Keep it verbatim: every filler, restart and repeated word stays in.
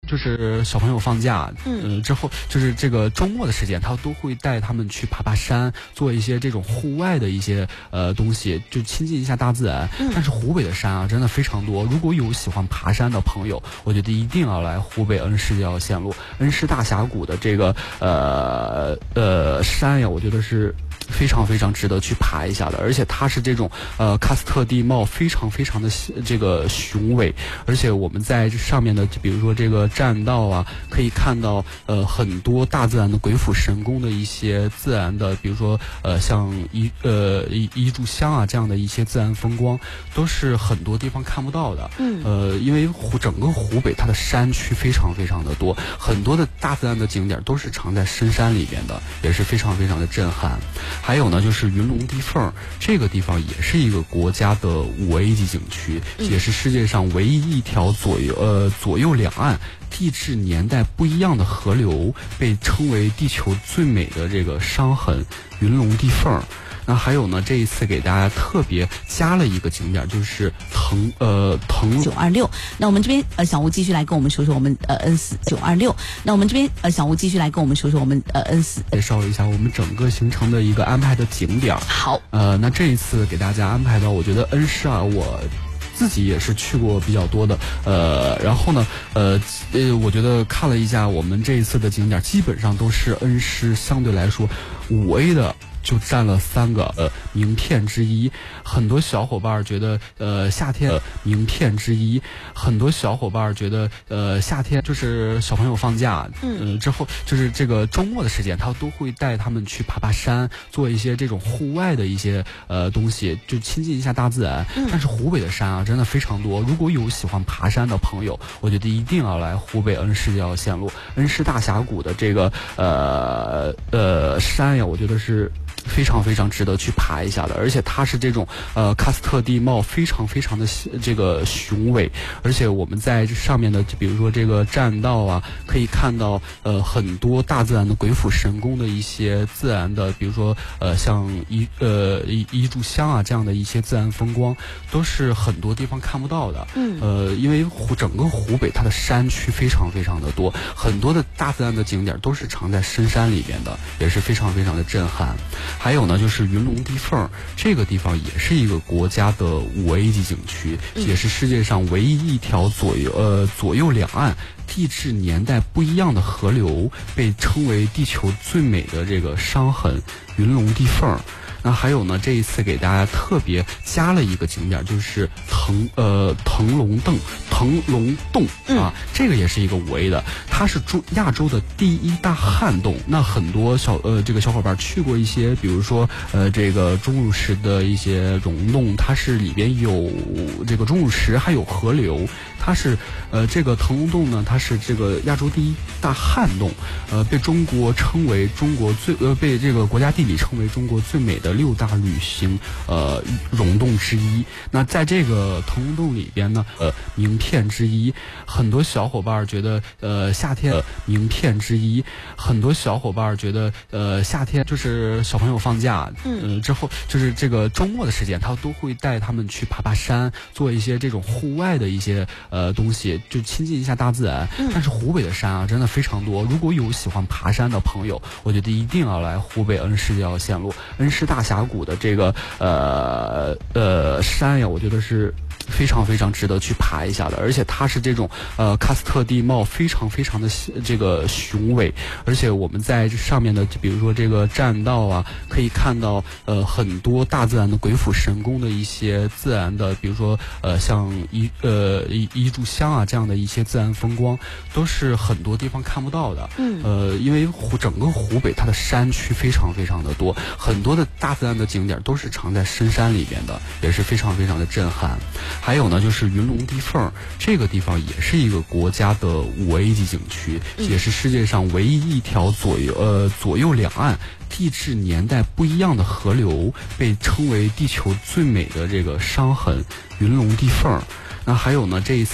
就是小朋友放假，嗯、呃，之后就是这个周末的时间，他都会带他们去爬爬山，做一些这种户外的一些呃东西，就亲近一下大自然。嗯、但是湖北的山啊，真的非常多。如果有喜欢爬山的朋友，我觉得一定要来湖北恩施这条线路，恩施大峡谷的这个呃呃山呀，我觉得是非常非常值得去爬一下的，而且它是这种呃喀斯特地貌非常非常的这个雄伟，而且我们在上面的比如说这个栈道啊，可以看到呃很多大自然的鬼斧神工的一些自然的，比如说呃像一呃一一炷香啊这样的一些自然风光，都是很多地方看不到的。嗯，呃，因为湖整个湖北它的山区非常非常的多，很多的大自然的景点都是藏在深山里边的，也是非常非常的震撼。还有呢，就是云龙地缝，这个地方也是一个国家的五 A 级景区，也是世界上唯一一条左右呃左右两岸地质年代不一样的河流，被称为地球最美的这个伤痕云龙地缝。那还有呢，这一次给大家特别加了一个景点，就是腾呃腾九二六。那我们这边呃小吴继续来跟我们说说我们呃 N 四九二六。那我们这边呃小吴继续来跟我们说说我们呃 N 四介绍一下我们整个行程的一个安排的景点。 好， 呃，那这一次给大家安排到，我觉得恩施啊，我自己也是去过比较多的，呃，然后呢，呃，呃，我觉得看了一下我们这一次的景点，基本上都是恩施相对来说五 A 的。就占了三个呃名片之一，很多小伙伴觉得呃夏天、呃、名片之一，很多小伙伴觉得呃夏天就是小朋友放假，嗯、呃、之后就是这个周末的时间，他都会带他们去爬爬山，做一些这种户外的一些呃东西，就亲近一下大自然。嗯、但是湖北的山啊，真的非常多。如果有喜欢爬山的朋友，我觉得一定要来湖北恩施这条线路，恩施大峡谷的这个呃呃山呀，我觉得是非常非常值得去爬一下的，而且它是这种呃喀斯特地貌非常非常的这个雄伟，而且我们在上面的比如说这个栈道啊，可以看到呃很多大自然的鬼斧神工的一些自然的，比如说呃像一呃一一炷香啊这样的一些自然风光，都是很多地方看不到的。嗯，呃，因为湖整个湖北它的山区非常非常的多，很多的大自然的景点都是藏在深山里边的，也是非常非常的震撼。还有呢，就是云龙地缝，这个地方也是一个国家的五 A 级景区，也是世界上唯一一条左右呃左右两岸地质年代不一样的河流，被称为地球最美的这个伤痕云龙地缝。那还有呢，这一次给大家特别加了一个景点，就是腾呃腾龙洞腾龙洞啊，这个也是一个五 A 的，它是中亚洲的第一大旱洞。那很多小呃这个小伙伴去过一些，比如说呃这个钟乳石的一些溶洞，它是里边有这个钟乳石，还有河流。它是呃这个腾龙洞呢，它是这个亚洲第一大旱洞，呃被中国称为中国最呃被这个国家地理称为中国最美的六大旅行呃溶洞之一。那在这个腾龙洞里边呢，呃名片之一，很多小伙伴觉得呃夏天、呃、名片之一，很多小伙伴觉得呃夏天就是小朋友放假，嗯、呃、之后就是这个周末的时间，他都会带他们去爬爬山，做一些这种户外的一些呃东西，就亲近一下大自然。嗯、但是湖北的山啊，真的非常多。如果有喜欢爬山的朋友，我觉得一定要来湖北恩施这条线路，恩施大峡谷的这个呃呃山呀，我觉得是非常非常值得去爬一下的，而且它是这种呃喀斯特地貌非常非常的这个雄伟，而且我们在上面的比如说这个栈道啊，可以看到呃很多大自然的鬼斧神工的一些自然的，比如说呃像一呃一一炷香啊这样的一些自然风光，都是很多地方看不到的。嗯，呃，因为湖整个湖北它的山区非常非常的多，很多的大自然的景点都是藏在深山里边的，也是非常非常的震撼。还有呢，就是云龙地缝，这个地方也是一个国家的五 A 级景区，也是世界上唯一一条左右呃左右两岸地质年代不一样的河流，被称为地球最美的这个伤痕云龙地缝。那还有呢，这一次